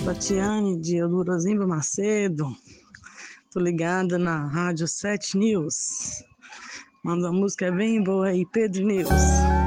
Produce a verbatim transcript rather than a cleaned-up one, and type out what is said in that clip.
Tatiane de Eldorozimba Macedo. Tô ligada na Rádio sete News. Manda uma música bem boa aí, Pedro News.